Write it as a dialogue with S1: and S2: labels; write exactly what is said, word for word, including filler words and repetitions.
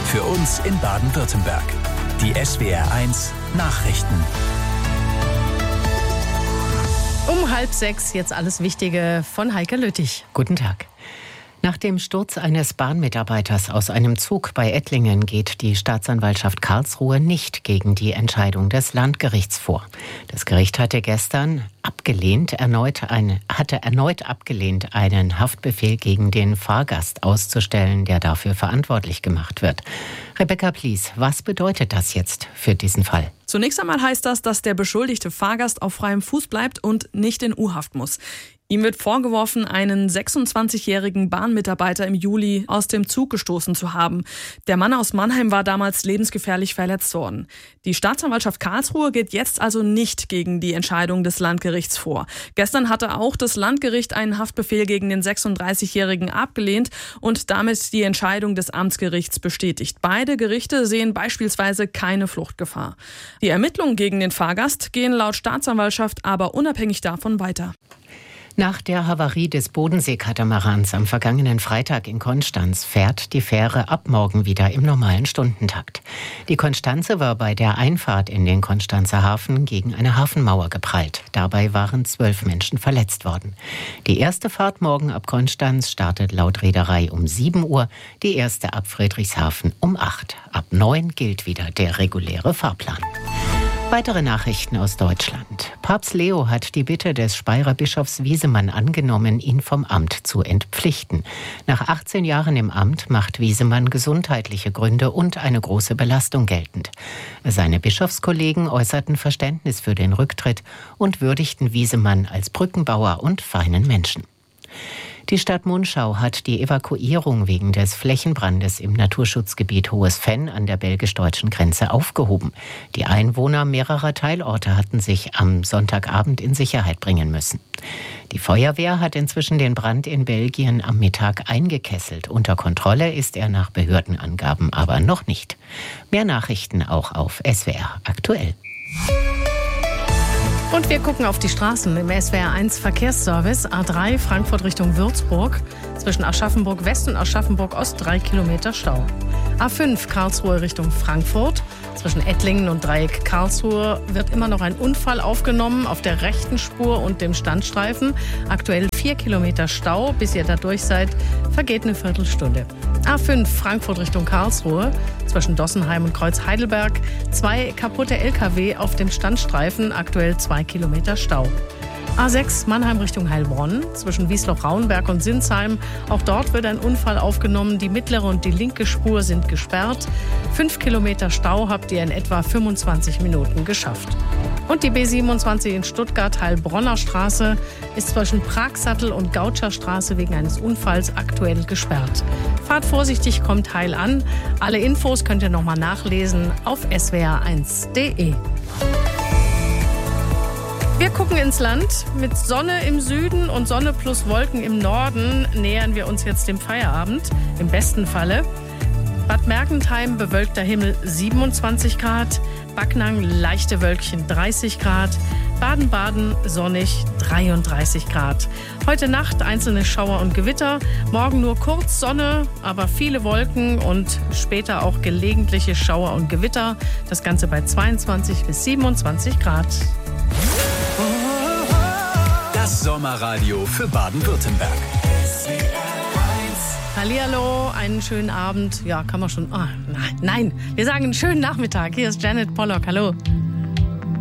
S1: Für uns in Baden-Württemberg. Die S W R eins Nachrichten.
S2: Um halb sechs jetzt alles Wichtige von Heike Lüttich.
S3: Guten Tag. Nach dem Sturz eines Bahnmitarbeiters aus einem Zug bei Ettlingen geht die Staatsanwaltschaft Karlsruhe nicht gegen die Entscheidung des Landgerichts vor. Das Gericht hatte gestern abgelehnt, erneut eine, hatte erneut abgelehnt, einen Haftbefehl gegen den Fahrgast auszustellen, der dafür verantwortlich gemacht wird. Rebecca Plies, was bedeutet das jetzt für diesen Fall?
S4: Zunächst einmal heißt das, dass der beschuldigte Fahrgast auf freiem Fuß bleibt und nicht in U-Haft muss. Ihm wird vorgeworfen, einen sechsundzwanzigjährigen Bahnmitarbeiter im Juli aus dem Zug gestoßen zu haben. Der Mann aus Mannheim war damals lebensgefährlich verletzt worden. Die Staatsanwaltschaft Karlsruhe geht jetzt also nicht gegen die Entscheidung des Landgerichts vor. Gestern hatte auch das Landgericht einen Haftbefehl gegen den sechsunddreißigjährigen abgelehnt und damit die Entscheidung des Amtsgerichts bestätigt. Beide Gerichte sehen beispielsweise keine Fluchtgefahr. Die Ermittlungen gegen den Fahrgast gehen laut Staatsanwaltschaft aber unabhängig davon weiter.
S3: Nach der Havarie des Bodensee-Katamarans am vergangenen Freitag in Konstanz fährt die Fähre ab morgen wieder im normalen Stundentakt. Die Konstanze war bei der Einfahrt in den Konstanzer Hafen gegen eine Hafenmauer geprallt. Dabei waren zwölf Menschen verletzt worden. Die erste Fahrt morgen ab Konstanz startet laut Reederei um sieben Uhr, die erste ab Friedrichshafen um acht. Ab neun gilt wieder der reguläre Fahrplan. Weitere Nachrichten aus Deutschland. Papst Leo hat die Bitte des Speyerer Bischofs Wiesemann angenommen, ihn vom Amt zu entpflichten. Nach achtzehn Jahren im Amt macht Wiesemann gesundheitliche Gründe und eine große Belastung geltend. Seine Bischofskollegen äußerten Verständnis für den Rücktritt und würdigten Wiesemann als Brückenbauer und feinen Menschen. Die Stadt Munschau hat die Evakuierung wegen des Flächenbrandes im Naturschutzgebiet Hohes Fenn an der belgisch-deutschen Grenze aufgehoben. Die Einwohner mehrerer Teilorte hatten sich am Sonntagabend in Sicherheit bringen müssen. Die Feuerwehr hat inzwischen den Brand in Belgien am Mittag eingekesselt. Unter Kontrolle ist er nach Behördenangaben aber noch nicht. Mehr Nachrichten auch auf S W R aktuell.
S2: Und wir gucken auf die Straßen im S W R eins Verkehrsservice. A drei Frankfurt Richtung Würzburg. Zwischen Aschaffenburg West und Aschaffenburg Ost drei Kilometer Stau. A fünf Karlsruhe Richtung Frankfurt. Zwischen Ettlingen und Dreieck Karlsruhe wird immer noch ein Unfall aufgenommen auf der rechten Spur und dem Standstreifen. Aktuell vier Kilometer Stau. Bis ihr da durch seid, vergeht eine Viertelstunde. A fünf Frankfurt Richtung Karlsruhe. Zwischen Dossenheim und Kreuz Heidelberg. Zwei kaputte L K W auf dem Standstreifen. Aktuell zwei Kilometer Stau. A sechs Mannheim Richtung Heilbronn, zwischen Wiesloch-Rauenberg und Sinsheim. Auch dort wird ein Unfall aufgenommen. Die mittlere und die linke Spur sind gesperrt. Fünf Kilometer Stau habt ihr in etwa fünfundzwanzig Minuten geschafft. Und die B siebenundzwanzig in Stuttgart, Heilbronner Straße, ist zwischen Pragsattel und Gautscher Straße wegen eines Unfalls aktuell gesperrt. Fahrt vorsichtig, kommt heil an. Alle Infos könnt ihr nochmal nachlesen auf S W R eins punkt de. Wir gucken ins Land. Mit Sonne im Süden und Sonne plus Wolken im Norden nähern wir uns jetzt dem Feierabend, im besten Falle. Bad Mergentheim bewölkter Himmel siebenundzwanzig Grad, Backnang leichte Wölkchen dreißig Grad, Baden-Baden sonnig dreiunddreißig Grad. Heute Nacht einzelne Schauer und Gewitter, morgen nur kurz Sonne, aber viele Wolken und später auch gelegentliche Schauer und Gewitter. Das Ganze bei zweiundzwanzig bis siebenundzwanzig Grad.
S1: Das Sommerradio für Baden-Württemberg.
S2: Hallihallo, einen schönen Abend. Ja, kann man schon. Oh, nein, nein, wir sagen einen schönen Nachmittag. Hier ist Janet Pollock. Hallo.